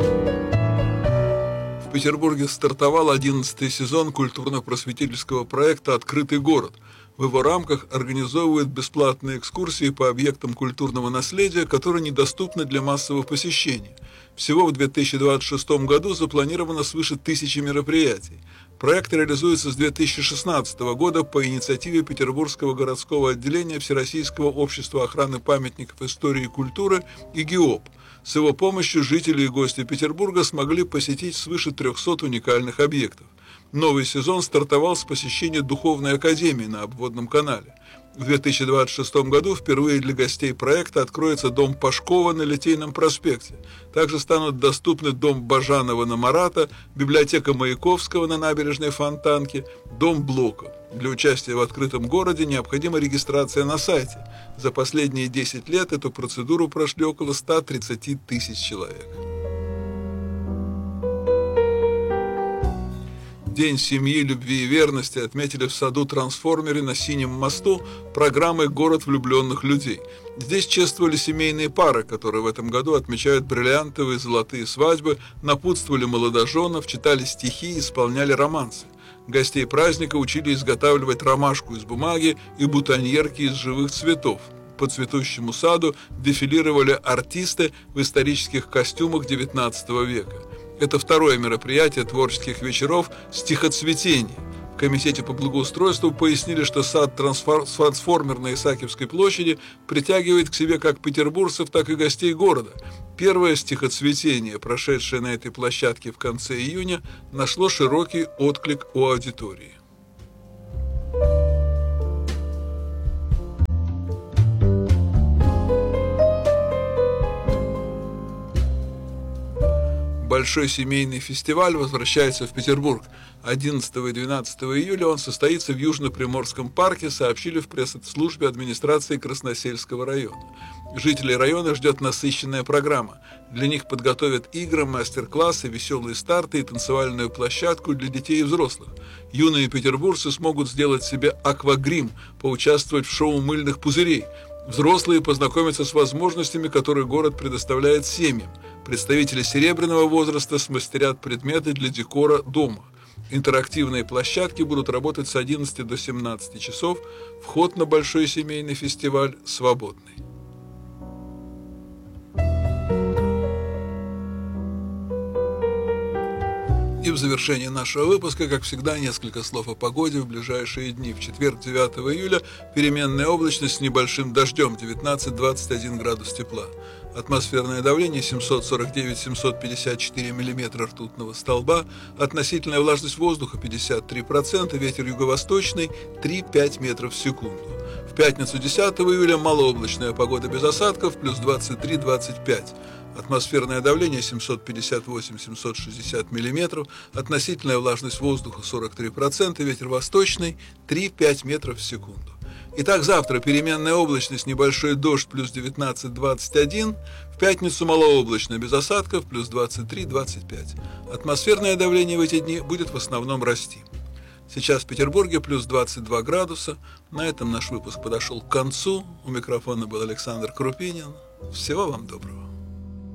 В Петербурге стартовал 11-й сезон культурно-просветительского проекта «Открытый город». В его рамках организовывают бесплатные экскурсии по объектам культурного наследия, которые недоступны для массового посещения. Всего в 2026 году запланировано свыше 1000 мероприятий. Проект реализуется с 2016 года по инициативе Петербургского городского отделения Всероссийского общества охраны памятников истории и культуры ИГИОП. С его помощью жители и гости Петербурга смогли посетить свыше 300 уникальных объектов. Новый сезон стартовал с посещения Духовной академии на Обводном канале. В 2026 году впервые для гостей проекта откроется дом Пашкова на Литейном проспекте. Также станут доступны дом Бажанова на Марата, библиотека Маяковского на набережной Фонтанки, дом Блока. Для участия в открытом городе необходима регистрация на сайте. За последние 10 лет эту процедуру прошли около 130 тысяч человек. День семьи, любви и верности отметили в саду Трансформере на Синем мосту программой «Город влюбленных людей». Здесь чествовали семейные пары, которые в этом году отмечают бриллиантовые золотые свадьбы, напутствовали молодоженов, читали стихи, исполняли романсы. Гостей праздника учили изготавливать ромашку из бумаги и бутоньерки из живых цветов. По цветущему саду дефилировали артисты в исторических костюмах XIX века. Это второе мероприятие творческих вечеров «Стихоцветение». В Комитете по благоустройству пояснили, что сад «Трансформер» на Исаакиевской площади притягивает к себе как петербуржцев, так и гостей города. Первое стихоцветение, прошедшее на этой площадке в конце июня, нашло широкий отклик у аудитории. Большой семейный фестиваль возвращается в Петербург. 11 и 12 июля он состоится в Южно-Приморском парке, сообщили в пресс-службе администрации Красносельского района. Жителей района ждет насыщенная программа. Для них подготовят игры, мастер-классы, веселые старты и танцевальную площадку для детей и взрослых. Юные петербуржцы смогут сделать себе аквагрим, поучаствовать в шоу мыльных пузырей. Взрослые познакомятся с возможностями, которые город предоставляет семьям. Представители серебряного возраста смастерят предметы для декора дома. Интерактивные площадки будут работать с 11 до 17 часов. Вход на большой семейный фестиваль свободный. И в завершении нашего выпуска, как всегда, несколько слов о погоде в ближайшие дни. В четверг, 9 июля, переменная облачность с небольшим дождем, 19-21 градус тепла. Атмосферное давление 749-754 мм ртутного столба, относительная влажность воздуха 53%, ветер юго-восточный 3-5 метров в секунду. В пятницу, 10 июля, малооблачная погода без осадков, плюс 23-25. Атмосферное давление 758-760 мм, относительная влажность воздуха 43%, ветер восточный 3-5 метров в секунду. Итак, завтра переменная облачность, небольшой дождь, плюс 19-21, в пятницу малооблачно, без осадков, плюс 23-25. Атмосферное давление в эти дни будет в основном расти. Сейчас в Петербурге плюс 22 градуса. На этом наш выпуск подошел к концу. У микрофона был Александр Крупинин. Всего вам доброго.